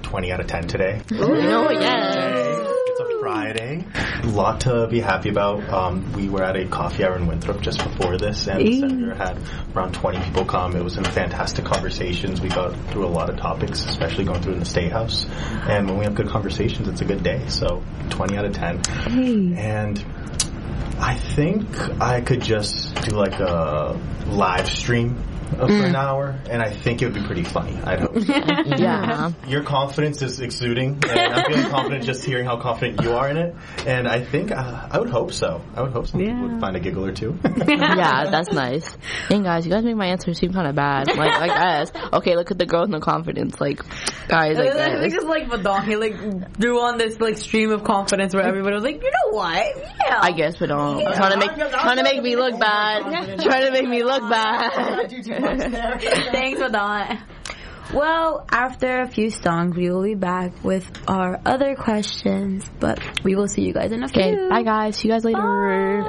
20 out of 10 today. Oh, yes. It's a Friday. A lot to be happy about. We were at a coffee hour in Winthrop just before this, and the senator had around 20 people come. It was in fantastic conversations. We got through a lot of topics, especially going through in the State House. And when we have good conversations, it's a good day. So 20 out of 10. And I think I could just do like a live stream for an hour, and I think it would be pretty funny. I'd hope so. Yeah. Your confidence is exuding, and I'm feeling confident just hearing how confident you are in it. And I think I would hope so. I would hope some people would find a giggle or two. Yeah, that's nice. Dang, guys, you guys make my answer seem kind of bad. Like guys, okay, look at the girl with no confidence. Like, guys, like I think it's like Madonna. He like drew on this like stream of confidence where everybody was like, you know what? Yeah. I guess, but don't. Trying to make me look bad. Trying to make me look bad. Thanks, Madonna. Well, after a few songs, we will be back with our other questions, but we will see you guys in a few. Okay, bye guys. See you guys later. Bye.